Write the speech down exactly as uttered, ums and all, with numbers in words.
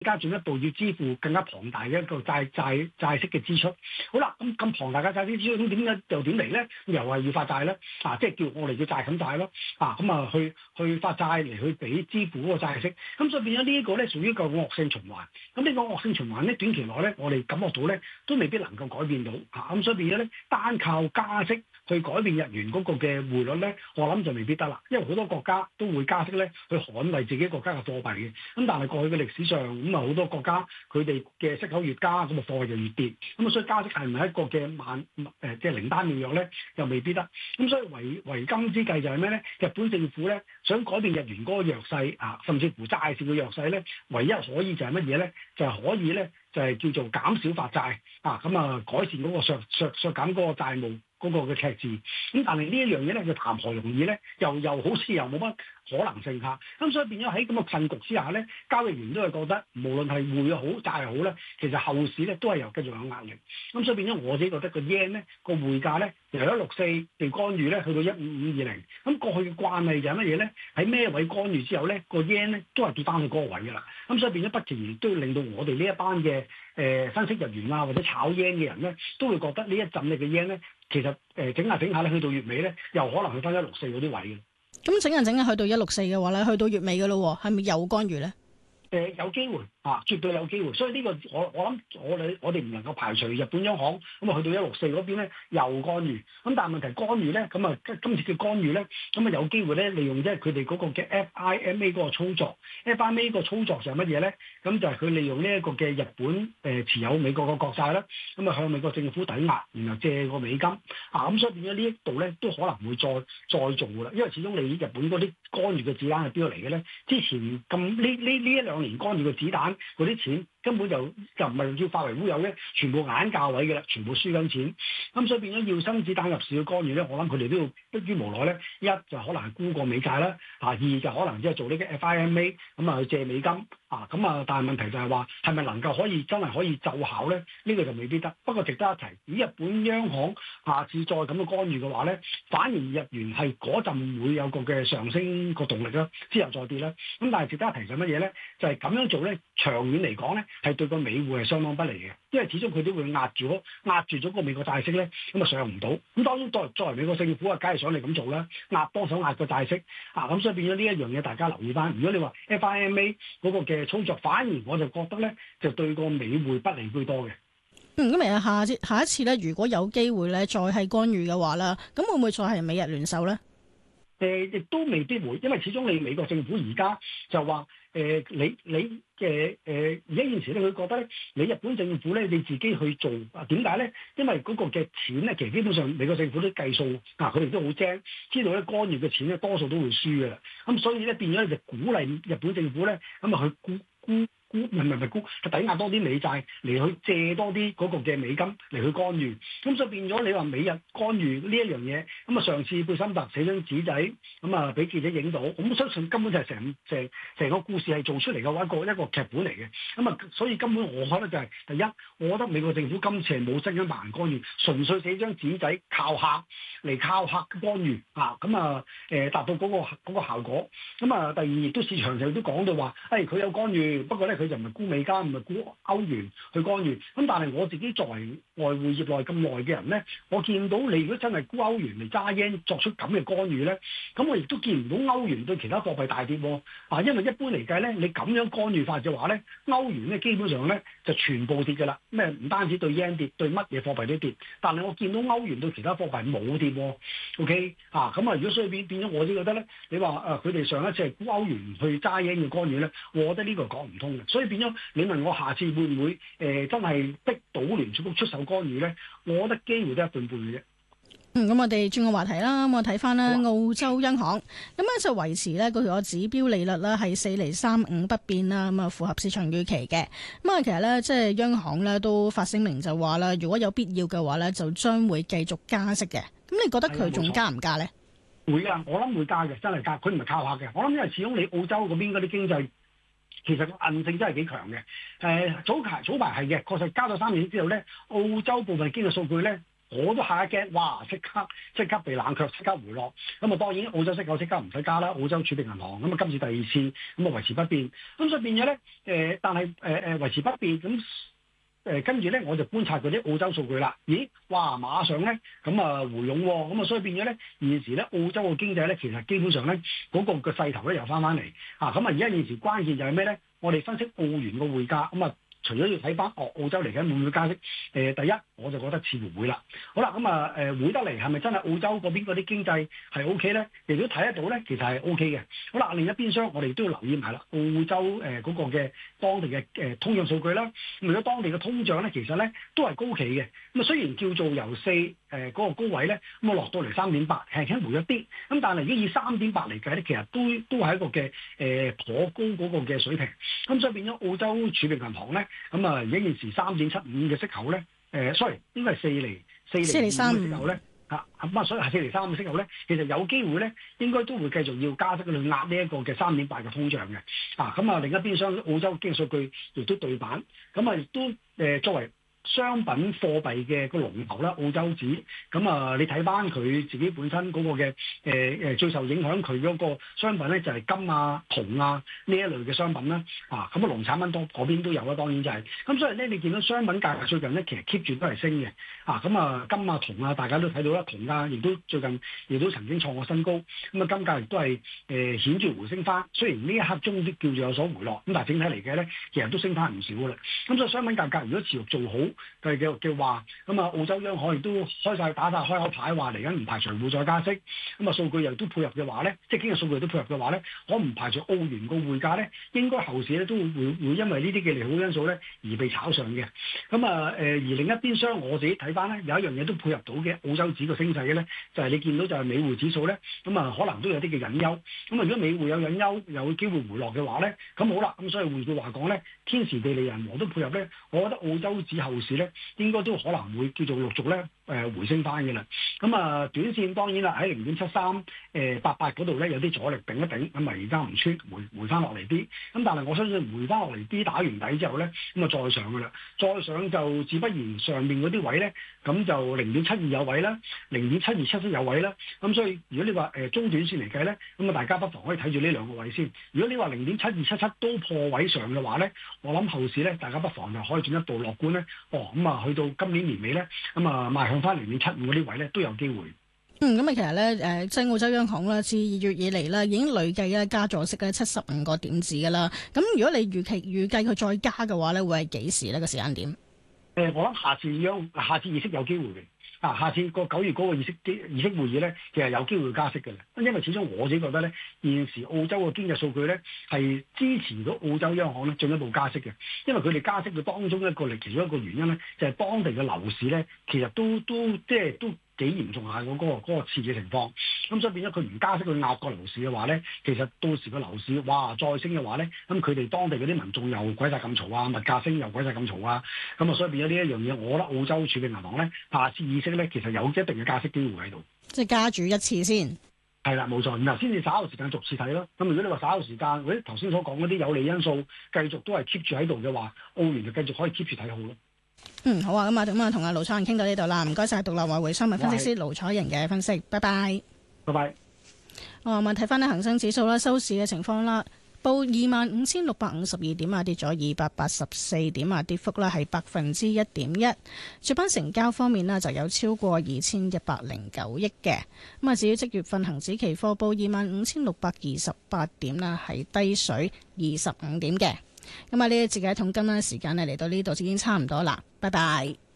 加進一步要支付更加龐大嘅一個債債債息嘅支出。好啦，咁咁龐大嘅債息支出，咁點解又點嚟咧？又係要發債咧？啊，即係叫我哋叫債冚債咯。啊，咁啊去去發債嚟去俾支付嗰個債息。咁所以變咗呢一個咧屬於一個惡性循環。咁呢個惡性循環咧，短期內咧，我哋感覺到咧都未必能夠改變到。啊，咁所以變咗咧，單靠加息去改變日元嗰個嘅匯率咧，我諗就未必得啦。因為好多國家都會加息咧，去捍衛自己國家嘅貨幣嘅。咁但係過去嘅歷史上，咁啊好多國家佢哋嘅息口越加，咁啊貨幣就越跌。咁啊所以加息係唔係一個嘅萬誒即係靈丹妙藥咧，又未必得。咁所以為為今之計就係咩咧？日本政府咧想改變日元嗰個弱勢啊，甚至乎債市嘅弱勢咧，唯一可以就係乜嘢咧？就係、是、可以咧，就係、是、叫做減少發債啊，咁啊改善嗰個削削削減嗰個債務嗰個嘅赤字。咁但係呢一樣嘢咧，就談何容易咧？又又好似又冇乜可能性嚇。咁所以變咗喺咁嘅困局之下咧，交易員都係覺得無論係匯好債好咧，其實後市咧都係有繼續有壓力。咁所以變咗我自己覺得個 yen 咧個匯價咧由一六四被干預咧去到一五五二零。咁過去嘅慣例就係乜嘢咧？喺咩位干預之後咧，個 yen 咧都係跌翻去嗰個位㗎啦。咁所以變咗不其然都要令到我哋呢一班嘅誒、呃、分析日元啊或者炒 yen 嘅人咧，都會覺得呢一陣嘅 yen 咧，其實誒、呃、整下整下咧，去到月尾咧，又可能去翻一六四嗰啲位嘅。 咁整下整下去到一六四嘅話咧，去到月尾嘅咯，係咪有干預咧？ 誒、呃、有機會啊，絕對有機會，所以呢個我我諗我哋我哋唔能夠排除日本央行咁啊去到一六四嗰邊咧又干預，咁但係問題干預咧咁啊今次嘅干預咧咁啊有機會咧利用即係佢哋嗰個嘅 F I M A 嗰個操作 ，F I M A 個操作就係乜嘢咧？咁就係佢利用呢一個嘅日本誒、呃、持有美國嘅國債啦，咁啊向美國政府抵押，然後借個美金啊，咁所以變咗呢一度咧都可能會再再做㗎啦，因為始終你日本嗰啲干預嘅子彈係邊度嚟嘅咧？之前咁呢呢呢一兩年干預嘅子彈嗰啲錢根本就就唔係叫化為烏有咧，全部眼價位嘅啦，全部輸緊錢。咁所以變咗要生子彈入市嘅干預咧，我諗佢哋都要迫於無奈咧。一就可能係沽個美債啦，啊二就可能即係做呢個 F I M A 咁啊去借美金啊咁啊，但係問題就係話係咪能夠可以真係可以奏效咧？呢、呢個就未必得。不過值得一提，如果日本央行下次再咁嘅干預嘅話咧，反而日元係嗰陣會有個嘅上升個動力啦，之後再跌啦。咁但係值得一提就係乜嘢咧？就係、是、咁樣做咧，長遠嚟講咧，係對個美匯係相當不利嘅，因為始終佢都會壓住咗壓住咗個美國債息咧，咁啊上唔到。咁當然作為作為美國政府啊，梗係想你咁做啦，壓幫手壓個債息啊，咁所以變咗呢一樣嘢，大家留意翻。如果你話 F I M A 嗰個嘅操作，反而我就覺得咧，就對個美匯不利居多嘅。 嗯，咁咪下次下一次咧，如果有機會咧，再係干預嘅話啦，咁會唔會再係美日聯手咧？ 誒、呃，亦都未必會，因為始終你美國政府而家就話誒、呃，你你嘅誒而家現時咧，佢覺得咧，你日本政府咧，你自己去做啊？點解咧？因為嗰個嘅錢咧，其實基本上美國政府都計數啊，佢哋都好精，知道咧干預嘅錢咧，多數都會輸嘅啦。咁所以咧變咗就鼓勵日本政府咧，咁啊去沽沽。沽唔係唔係沽，就抵押多啲美債嚟去借多啲嗰個嘅美金嚟去干預，咁所以變咗你話美日干預呢一樣嘢，咁啊上次貝森特寫張紙仔，咁啊俾記者影到，咁相信根本就係成成成個故事係做出嚟嘅話一個一個劇本嚟嘅，咁啊所以根本我覺得就係、是、第一，我覺得美國政府今次係冇真金白銀干預，純粹寫張紙仔靠客嚟靠客干預啊，咁啊誒達到嗰、那個嗰、那個效果，咁啊第二亦都市場上都講到話，誒、哎、佢有干預，不過咧。佢就唔係沽美加，唔係沽歐元去干預。咁但係我自己作為外匯業內咁耐嘅人咧，我見到你如果真係沽歐元嚟揸 yen 作出咁嘅干預咧，咁我亦都見唔到歐元對其他貨幣大跌喎。啊，因為一般嚟計咧，你咁樣干預法嘅話咧，歐元咧基本上咧就全部跌㗎啦。咩唔單止對 yen 跌，對乜嘢貨幣都跌。但係我見到歐元對其他貨幣冇跌喎。OK 啊，咁啊，如果所以變變咗，我先覺得咧，你話誒佢哋上一次係沽歐元去揸 yen 嘅干預咧，我覺得呢個講唔通嘅。所以變咗，你問我下次會唔會誒、呃、真係逼到聯儲局出手干預咧？我覺得機會都一半半嘅啫。 嗯，咁我哋轉個話題啦。咁我睇翻咧澳洲央行咁咧就維持咧嗰條指標利率啦係四厘三五不變啦，咁啊符合市場預期嘅。咁啊其實咧即係央行咧都發聲明就話啦，如果有必要嘅話咧，就將會繼續加息嘅。咁你覺得佢仲加唔加咧？ 會啊，我諗會加嘅，真係加。佢唔係靠客嘅。我諗因為始終你澳洲嗰邊嗰啲經濟。其實個韌性真係幾強嘅，誒早排早排係嘅，確實加咗三年之後咧，澳洲部分經濟數據咧我都嚇一驚，哇！即刻即刻被冷卻，即刻回落。咁啊當然澳洲息口即刻唔使加啦，澳洲儲備銀行咁啊今次第二次咁啊維持不變。咁所以變咗咧誒，但係誒誒維持不變咁。誒跟住咧，我就觀察嗰啲澳洲數據啦。咦，哇，馬上咧咁啊回勇喎、哦，咁啊所以變咗咧現時咧澳洲嘅經濟咧，其實基本上咧嗰、那個嘅勢頭咧又翻翻嚟啊。咁啊而家現時關鍵就係咩咧？我哋分析澳元嘅匯價咁啊。除咗要睇翻澳澳洲嚟緊會唔會加息？誒、呃，第一我就覺得似乎會啦。好啦，咁啊誒會得嚟係咪真係澳洲嗰邊嗰啲經濟係 O K 咧？亦都睇得到咧，其實係 O K 嘅。好啦，另一邊廂我哋都要留意埋啦，澳洲誒嗰、呃那個嘅當地嘅誒、呃、通脹數據啦。咁如果當地嘅通脹咧，其實咧都係高企嘅。咁啊雖然叫做由四誒嗰個高位咧，咁啊落到嚟三點八，輕輕回一啲。咁但係如果以三點八嚟計咧，其實都都係一個嘅誒頗高嗰個嘅水平。咁所以變咗澳洲儲備銀行咧。咁啊，而家現時三點七五嘅息口咧，誒、呃、sorry 應該係四厘四厘四厘三嘅息口咧，嚇咁啊，所以係四厘三嘅息口咧，其實有機會咧，應該都會繼續要加息去壓呢一個嘅三點八嘅通脹嘅，啊咁啊另一邊廂澳洲經濟數據亦都對版，咁啊亦都誒、呃、作為商品貨幣嘅個龍頭啦，澳洲紙咁啊，你睇翻佢自己本身嗰個嘅誒誒最受影響佢嗰個商品咧，就係、是、金啊、銅啊呢一類嘅商品啦。啊，咁啊農產品多嗰邊都有啦，當然就係、是、咁，所以咧你見到商品價格最近咧其實 keep 住都係升嘅。啊，咁啊金啊、銅啊，大家都睇到啦，銅價亦都最近亦都曾經創過新高。咁啊金價亦都係誒、呃、顯著回升翻，雖然呢一刻終於叫做有所回落，咁但係整體嚟嘅咧，其實都升翻唔少噶啦。咁所以商品價格如果持續做好，嘅嘅嘅話，咁啊澳洲央行亦都開晒打晒開口牌，話嚟緊唔排除會再加息。咁啊數據又都配合嘅話咧，即係經濟數據都配合嘅話咧，我唔排除澳元個匯價咧，應該後市咧都會會會因為呢啲嘅利好因素咧而被炒上嘅。咁啊誒而另一邊廂我自己睇翻咧，有一樣嘢都配合到嘅澳洲指個升勢嘅咧，就係、是、你見到就係美匯指數咧，咁啊可能都有啲嘅隱憂。咁啊如果美匯有隱憂，有機會回落嘅話咧，咁好啦。咁所以換句話講咧，天時地利人和都配合咧，我覺得澳洲指後市咧，應該都可能會叫做陸續咧誒回升翻嘅啦。咁啊短線當然啦，喺零點七三誒八八嗰度咧有啲阻力頂一頂，咁啊而家唔穿回回翻落嚟啲。咁但係我相信回翻落嚟啲打完底之後咧，咁啊再上嘅啦，再上就自不然上面嗰啲位咧，咁就零點七二有位啦，零點七二七七有位啦。咁所以如果你話誒中短線嚟計咧，咁啊大家不妨可以睇住呢兩個位先。如果你話零點七二七七都破位上嘅話咧，我諗後市咧大家不妨就可以進一步樂觀咧。哦，咁啊去到今年年尾咧，咁啊邁向翻零點七五嗰啲位咧都有機會。 嗯，咁啊，其實咧，誒，即係澳洲央行咧，自二月以嚟咧，已經累計咧加咗息咧七十五個點子噶啦。咁如果你預期預計佢再加嘅話咧，會係幾時呢個時間點？誒、 呃，我諗下次央下次議息有機會嘅。啊，下次個九月嗰個議息啲議息會議咧，其實有機會加息嘅啦。因為始終我自己覺得咧，現時澳洲嘅經濟數據咧係支持到澳洲央行咧進一步加息嘅。因為佢哋加息嘅當中一個嚟，其中一個原因咧，就係、是、當地嘅樓市咧，其實都都即係都幾嚴重下嗰、那個嗰、那個刺激情況。咁所以變咗佢唔加息去壓個樓市嘅話咧，其實到時個樓市哇再升嘅話咧，咁佢哋當地嗰啲民眾又鬼晒咁嘈啊，物價升又鬼晒咁嘈啊，咁啊所以變咗呢一樣嘢，我覺得澳洲儲備銀行咧下次議息咧，其實有一定嘅加息機會喺度。即係加住一次先。係啦，冇錯，然後先至稍後時間逐次睇咯。咁如果你話稍後時間，嗰啲頭先所講嗰啲有利因素繼續都係 keep 住喺度嘅話，澳元就繼續可以 keep 住睇好咯。 嗯，好啊，咁啊，咁啊，同阿盧楚仁傾到呢度啦，唔該晒獨立外匯商品分析師盧楚仁嘅分析，拜拜。拜拜。我問睇翻呢恒生指數啦，收市嘅情況啦，報二萬五千六百五十二點啊，跌咗二百八十四點啊，跌幅呢係百分之一點一。主板成交方面呢，就有超過二千一百零九億嘅。咁啊，至於即月份恒指期貨報二萬五千六百二十八點啦，係低水二十五點嘅。咁啊，呢一節嘅一桶金呢時間呢嚟到呢度已經差唔多啦，拜拜。